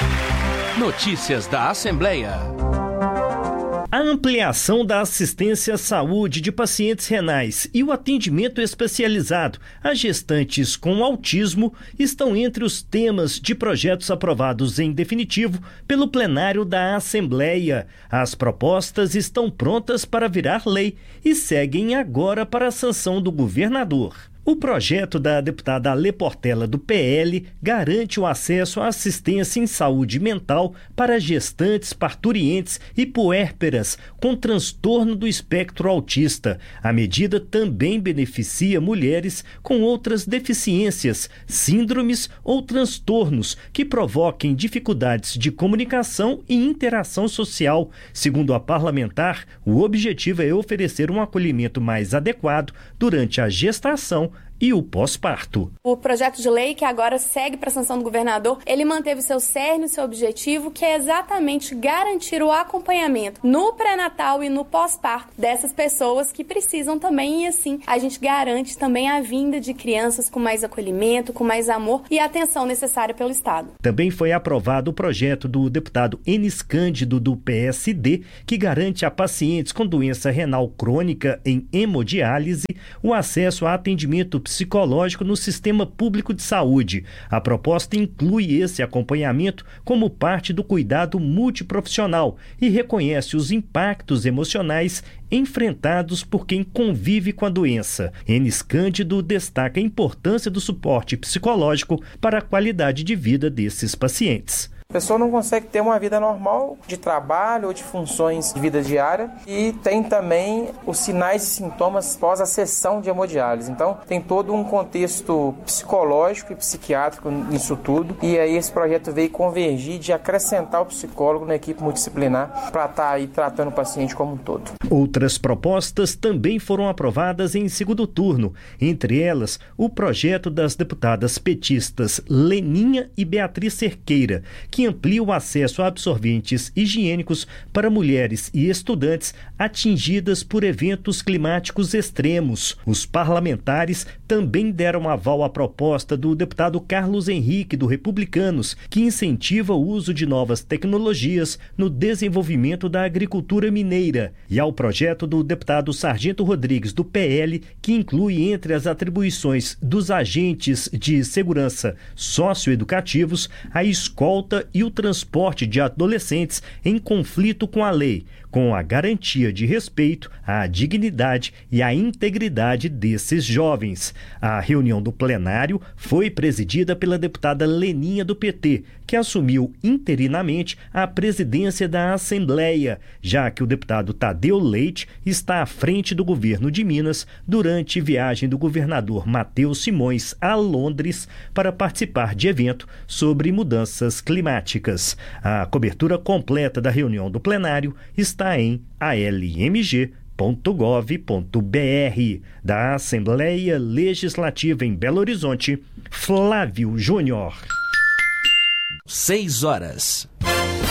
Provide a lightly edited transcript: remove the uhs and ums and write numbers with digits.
Notícias da Assembleia. A ampliação da assistência à saúde de pacientes renais e o atendimento especializado a gestantes com autismo estão entre os temas de projetos aprovados em definitivo pelo plenário da Assembleia. As propostas estão prontas para virar lei e seguem agora para a sanção do governador. O projeto da deputada Alê Portela, do PL, garante o acesso à assistência em saúde mental para gestantes, parturientes e puérperas com transtorno do espectro autista. A medida também beneficia mulheres com outras deficiências, síndromes ou transtornos que provoquem dificuldades de comunicação e interação social. Segundo a parlamentar, o objetivo é oferecer um acolhimento mais adequado durante a gestação e o pós-parto. O projeto de lei que agora segue para a sanção do governador, ele manteve seu cerne, seu objetivo, que é exatamente garantir o acompanhamento no pré-natal e no pós-parto dessas pessoas que precisam também, e assim a gente garante também a vinda de crianças com mais acolhimento, com mais amor e atenção necessária pelo Estado. Também foi aprovado o projeto do deputado Enis Cândido, do PSD, que garante a pacientes com doença renal crônica em hemodiálise o acesso a atendimento psicológico no sistema público de saúde. A proposta inclui esse acompanhamento como parte do cuidado multiprofissional e reconhece os impactos emocionais enfrentados por quem convive com a doença. Enis Cândido destaca a importância do suporte psicológico para a qualidade de vida desses pacientes. A pessoa não consegue ter uma vida normal de trabalho ou de funções de vida diária e tem também os sinais e sintomas pós a sessão de hemodiálise. Então tem todo um contexto psicológico e psiquiátrico nisso tudo, e aí esse projeto veio convergir de acrescentar o psicólogo na equipe multidisciplinar para estar aí tratando o paciente como um todo. Outras propostas também foram aprovadas em segundo turno, entre elas o projeto das deputadas petistas Leninha e Beatriz Cerqueira, que amplia o acesso a absorventes higiênicos para mulheres e estudantes atingidas por eventos climáticos extremos. Os parlamentares também deram aval à proposta do deputado Carlos Henrique, do Republicanos, que incentiva o uso de novas tecnologias no desenvolvimento da agricultura mineira, e ao projeto do deputado Sargento Rodrigues, do PL, que inclui entre as atribuições dos agentes de segurança socioeducativos a escolta e o transporte de adolescentes em conflito com a lei, com a garantia de respeito à dignidade e à integridade desses jovens. A reunião do plenário foi presidida pela deputada Leninha, do PT, que assumiu interinamente a presidência da Assembleia, já que o deputado Tadeu Leite está à frente do governo de Minas durante viagem do governador Matheus Simões a Londres para participar de evento sobre mudanças climáticas. A cobertura completa da reunião do plenário está em almg.gov.br. Da Assembleia Legislativa em Belo Horizonte, Flávio Júnior. 6 horas.